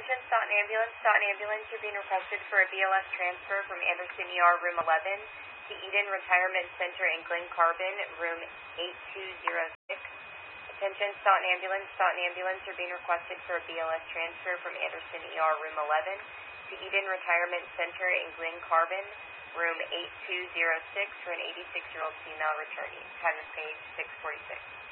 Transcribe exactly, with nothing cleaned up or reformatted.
Attention, Staunton Ambulance. Staunton Ambulance, you're being requested for a B L S transfer from Anderson E R Room eleven to Eden Retirement Center in Glen Carbon, Room eight two zero six. Attention, Staunton Ambulance. Staunton Ambulance, you're being requested for a B L S transfer from Anderson E R Room eleven to Eden Retirement Center in Glen Carbon, Room eight two zero six for an eighty-six-year-old female returnee. Time of page six forty-six.